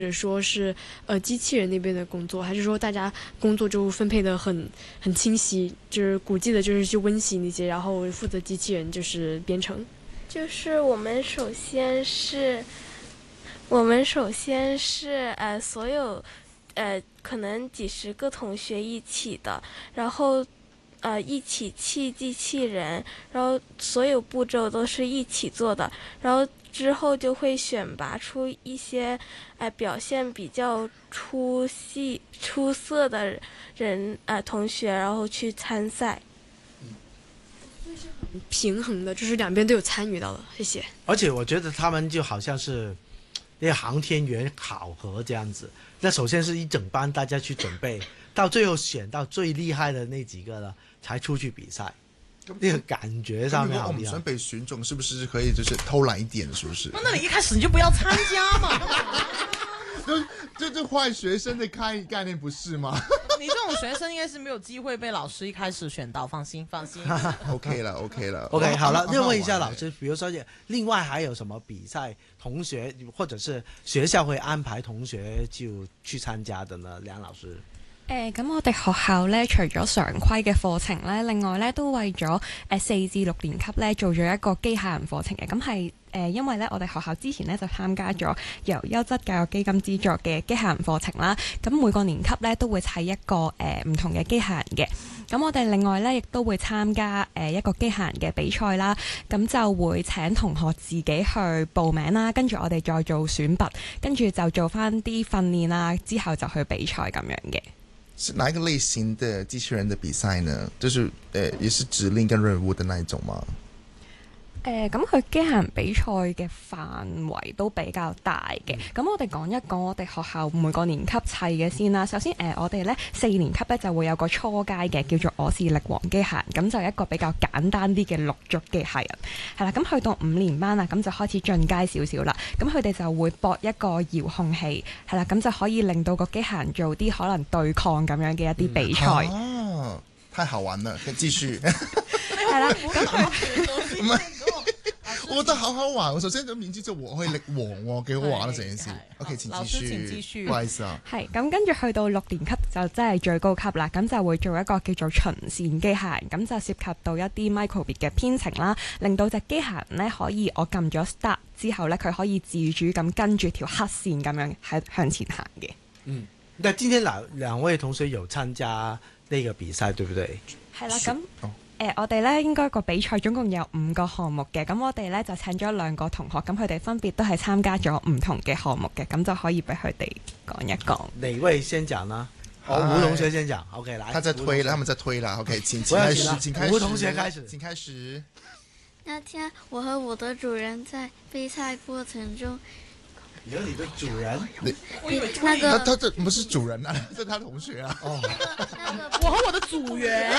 说是机器人那边的工作，还是说大家工作就分配的很清晰，就是估计的就是去温习那些，然后负责机器人就是编程。 就是我们首先是所有可能几十个同学一起的，然后一起砌机器人，然后所有步骤都是一起做的，然后之后就会选拔出一些表现比较出色的同学，然后去参赛。 平衡的，就是两边都有参与到了。谢谢。 而且我觉得他们就好像是那个航天员考核这样子，那首先是一整班大家去准备，到最后选到最厉害的那几个呢，才出去比赛。那个感觉上面好厉害。 如果我们想被选中，是不是可以就是偷懒一点？是不是？ 那你一开始你就不要参加嘛。 就坏学生的概念不是吗？ 你这种学生应该是没有机会被老师一开始选到，放心。 OK 了。 OK 好了，那问一下老师，比如说另外还有什么比赛，同学或者是学校会安排同学就去参加的呢？梁老師。 咁我哋學校咧，除咗常規嘅課程咧，另外咧都為咗4至6年級咧做咗一個機械人課程嘅。咁係因為咧我哋學校之前咧就參加咗由優質教育基金資助嘅機械人課程啦。咁每個年級咧都會砌一個唔同嘅機械人嘅。咁我哋另外咧亦都會參加一個機械人嘅比賽啦。咁就會請同學自己去報名啦，跟住我哋再做選拔，跟住就做翻啲訓練啦，之後就去比賽咁樣嘅。 是哪一个类型的机器人的比赛呢？就是也是指令跟任务的那一种吗？ 咁佢機械人比賽嘅範圍都比較大嘅。咁我哋講一講我哋學校每個年級砌嘅先啦。首先我哋咧4年級咧就會有個初階嘅叫做我是力王機械人，咁就一個比較簡單啲嘅6軸機械人。係啦，咁去到5年班啦，咁就開始進階少少啦。咁佢哋就會駁一個遙控器，係啦，咁就可以令到個機械人做啲可能對抗咁樣嘅一啲比賽。 太好玩了，繼續。 係啦，咁佢唔係。我覺得好好玩，我首先就面知就我可以力王喎，幾好玩啊成件事。OK，請繼續，不好意思啊。 係咁，跟住去到6年級就真係最高級啦，咁就會做一個叫做循線機械人，咁就涉及到一啲 microbit 嘅編程啦，令到隻機械人咧可以我撳咗 start 之後咧，佢可以自主咁跟住條黑線咁樣係向前行嘅。 那今天兩位同學有參加呢個比賽，對不對？ 係啦，咁。我哋咧應該個比賽總共有5個項目嘅，咁我哋咧就請咗2個同學，咁佢哋分別都係參加咗唔同嘅項目嘅，咁就可以俾佢哋講一講。 哪位先講呢？吳同學先講。OK，來。 他們在推了。OK，請開始。吳同學開始，請開始。 那天我和我的主人在備賽過程中。 你和你的主人？ 那個他這不是主人啊，這是他同學啊。哦， 我和我的組員。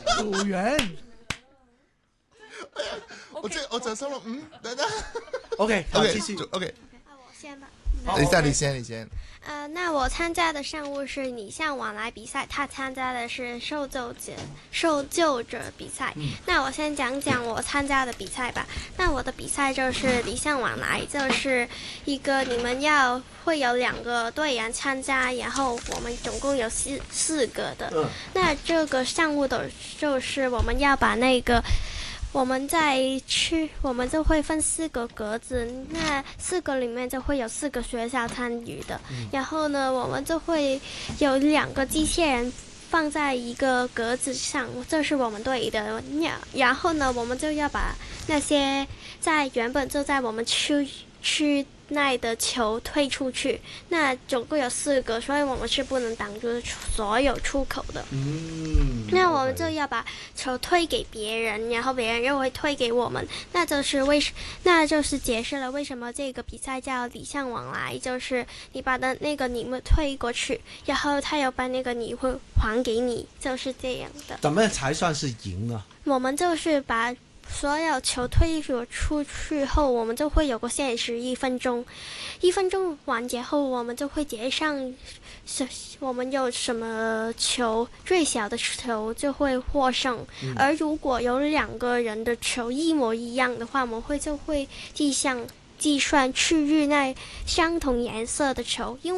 我就心諗，等等。 OK，好，繼續。OK。 我先吧。 你先。 那我參加的項目是禮尚往來比賽，他參加的是受救者比賽。那我先講講我參加的比賽吧。那我的比賽就是禮尚往來，就是一個你們會有2個隊員參加，然後我們總共有四個的。那這個項目的就是我們要把那個。我們就會分4個格子，那4個裡面就會有4個學校參與的。然後呢，我們就會有2個機器人放在一個格子上，這是我們隊的。然後呢，我們就要把那些原本就在我們區內的球推出去，那總共有4個，所以我們是不能擋住所有出口的。那我們就要把球推給別人，然後別人又會推給我們，那就是解釋了為什麼這個比賽叫禮尚往來，就是你把的那個你們推過去，然後他又把那個你會還給你，就是這樣的。 怎麼才算是贏呢？ 我們就是把所有球推出去後，我們就會有個限時1分鐘，1分鐘完結後，我們就會結上我們有什麼球，最小的球就會獲勝。而如果有2個人的球一模一樣的話，我們就會遞上计算区域内相同颜色的球，因